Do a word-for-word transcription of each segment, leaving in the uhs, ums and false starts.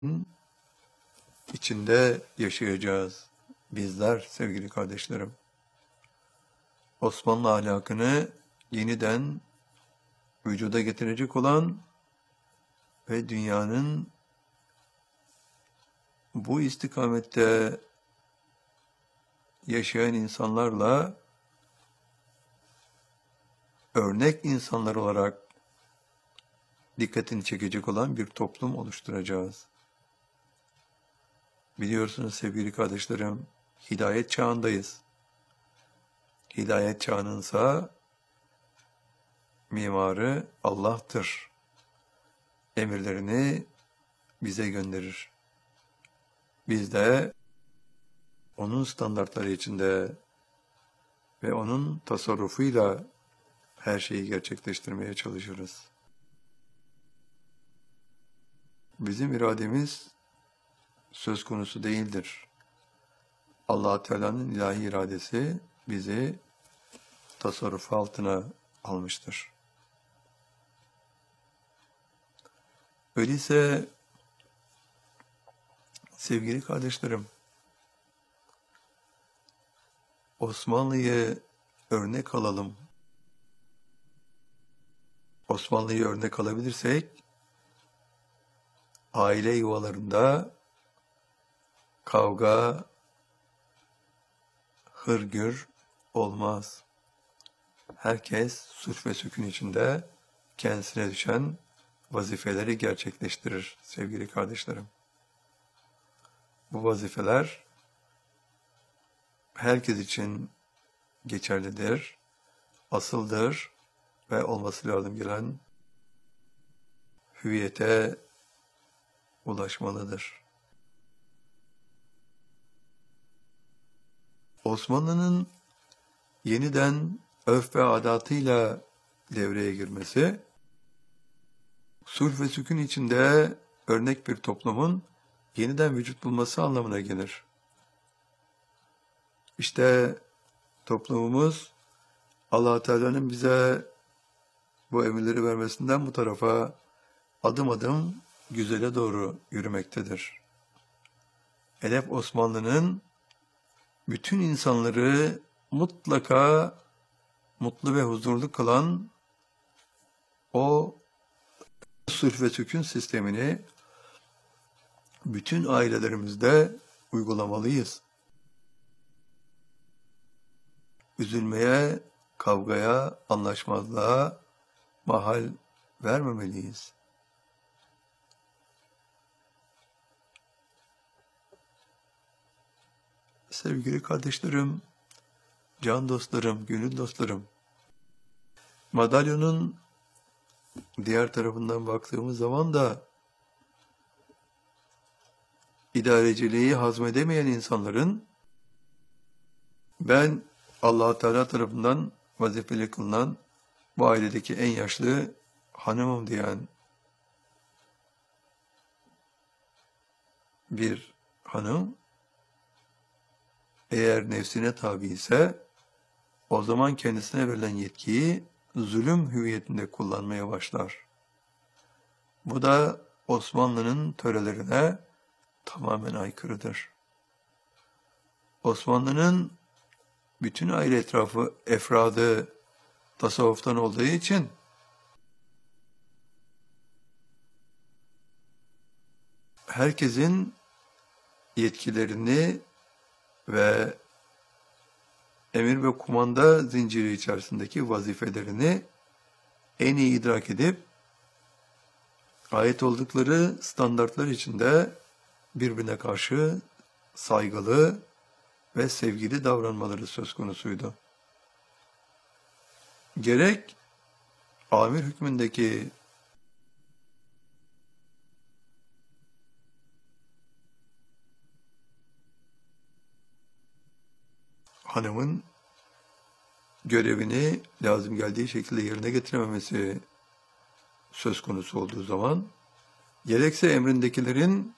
içinde yaşayacağız. Bizler sevgili kardeşlerim. Osmanlı ahlakını yeniden vücuda getirecek olan ve dünyanın bu istikamette yaşayan insanlarla örnek insanlar olarak dikkatini çekecek olan bir toplum oluşturacağız. Biliyorsunuz sevgili kardeşlerim, hidayet çağındayız. Hidayet çağınınsa mimarı Allah'tır. Emirlerini bize gönderir. Biz de onun standartları içinde ve onun tasarrufuyla her şeyi gerçekleştirmeye çalışırız. Bizim irademiz söz konusu değildir. Allah Teala'nın ilahi iradesi bizi tasarrufu altına almıştır. Öyleyse sevgili kardeşlerim, Osmanlı'yı örnek alalım. Osmanlı'yı örnek alabilirsek, aile yuvalarında kavga, hırgür olmaz. Herkes sulh ve sükun içinde kendisine düşen vazifeleri gerçekleştirir sevgili kardeşlerim. Bu vazifeler herkes için geçerlidir, asıldır ve olması lazım gelen hüviyete ulaşmalıdır. Osmanlı'nın yeniden örf ve adatıyla devreye girmesi, sulh ve sükun içinde örnek bir toplumun yeniden vücut bulması anlamına gelir. İşte toplumumuz Allah Teala'nın bize bu emirleri vermesinden bu tarafa adım adım güzele doğru yürümektedir. Hedef Osmanlı'nın bütün insanları mutlaka mutlu ve huzurlu kılan o sulh ve sükun sistemini bütün ailelerimizde uygulamalıyız. Üzülmeye, kavgaya, anlaşmazlığa mahal vermemeliyiz. Sevgili kardeşlerim, can dostlarım, gönül dostlarım, madalyonun diğer tarafından baktığımız zaman da idareciliği hazmedemeyen insanların ben Allah Teala tarafından vazifeli kılınan bu ailedeki en yaşlı hanımım diyen bir hanım eğer nefsine tabi ise o zaman kendisine verilen yetkiyi zulüm hüviyetinde kullanmaya başlar. Bu da Osmanlı'nın törelerine tamamen aykırıdır. Osmanlı'nın bütün aile etrafı, efradı tasavvuftan olduğu için herkesin yetkilerini ve emir ve kumanda zinciri içerisindeki vazifelerini en iyi idrak edip ait oldukları standartlar içinde birbirine karşı saygılı ve sevgili davranmaları söz konusuydu. Gerek amir hükmündeki hanımın görevini lazım geldiği şekilde yerine getirememesi söz konusu olduğu zaman, gerekse emrindekilerin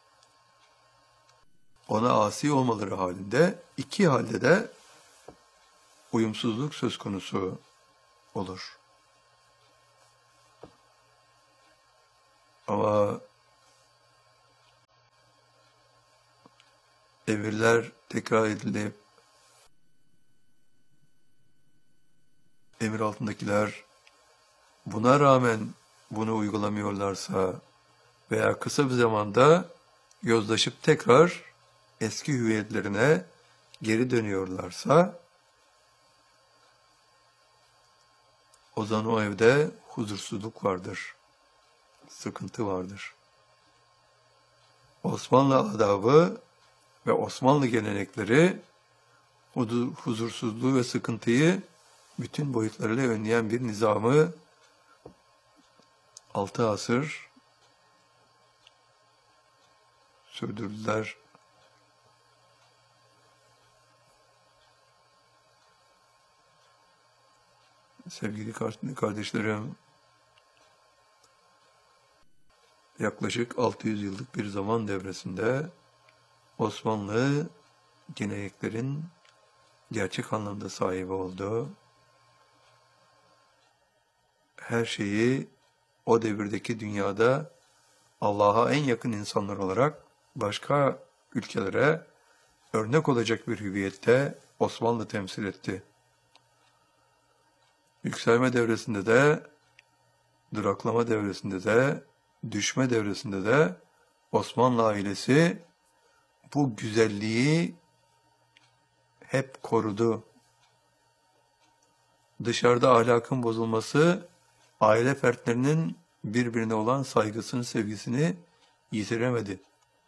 ona asi olmaları halinde iki halde de uyumsuzluk söz konusu olur. Ama emirler tekrar edilip, emir altındakiler buna rağmen bunu uygulamıyorlarsa veya kısa bir zamanda yozlaşıp tekrar eski hüviyetlerine geri dönüyorlarsa, o zaman o evde huzursuzluk vardır, sıkıntı vardır. Osmanlı adabı ve Osmanlı gelenekleri huzursuzluğu ve sıkıntıyı bütün boyutlarıyla önleyen bir nizamı altı asır sürdürdüler. Sevgili kardeşlerim, yaklaşık altı yüz yıllık bir zaman devresinde Osmanlı geleneklerin gerçek anlamda sahibi oldu. Her şeyi o devirdeki dünyada Allah'a en yakın insanlar olarak başka ülkelere örnek olacak bir hüviyette Osmanlı temsil etti. Yükselme devresinde de, duraklama devresinde de, düşme devresinde de Osmanlı ailesi bu güzelliği hep korudu. Dışarıda ahlakın bozulması, aile fertlerinin birbirine olan saygısını, sevgisini yitiremedi.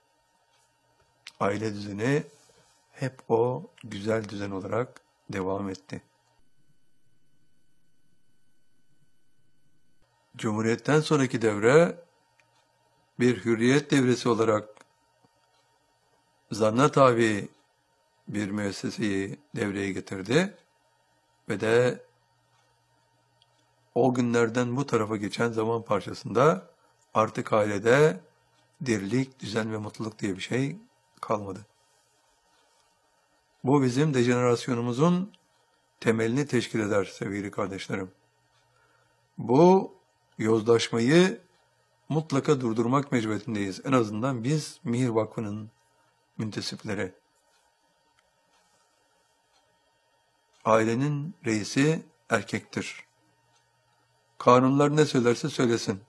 Aile düzeni hep o güzel düzen olarak devam etti. Cumhuriyetten sonraki devre bir hürriyet devresi olarak zanna tabi bir müesseseyi devreye getirdi ve de o günlerden bu tarafa geçen zaman parçasında artık ailede dirlik, düzen ve mutluluk diye bir şey kalmadı. Bu bizim dejenerasyonumuzun temelini teşkil eder sevgili kardeşlerim. Bu yozlaşmayı mutlaka durdurmak mecburiyetindeyiz. En azından biz Mihir Vakfı'nın müntesipleri. Ailenin reisi erkektir. Kanunlar ne söylerse söylesin.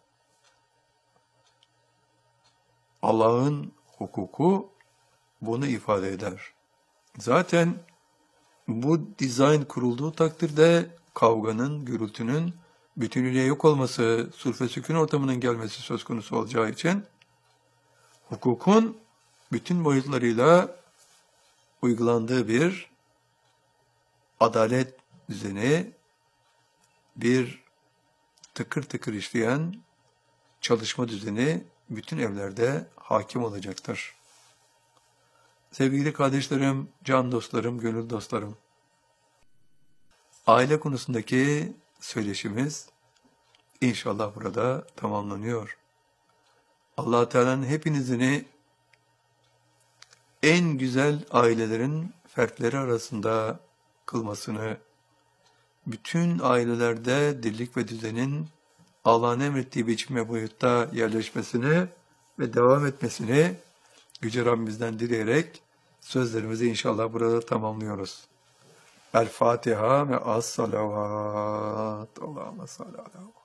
Allah'ın hukuku bunu ifade eder. Zaten bu dizayn kurulduğu takdirde kavganın, gürültünün bütünüyle yok olması, sulh ve sükun ortamının gelmesi söz konusu olacağı için hukukun bütün boyutlarıyla uygulandığı bir adalet düzeni, bir tıkır tıkır işleyen çalışma düzeni bütün evlerde hakim olacaktır. Sevgili kardeşlerim, can dostlarım, gönül dostlarım, aile konusundaki söyleşimiz inşallah burada tamamlanıyor. Allah Teala'nın hepinizini en güzel ailelerin fertleri arasında kılmasını, bütün ailelerde dirlik ve düzenin Allah'ın emrettiği biçim ve boyutta yerleşmesini ve devam etmesini Yüce Rabbimizden dileyerek sözlerimizi inşallah burada tamamlıyoruz. El Fatiha ve as-salavat. Allahümme salli ala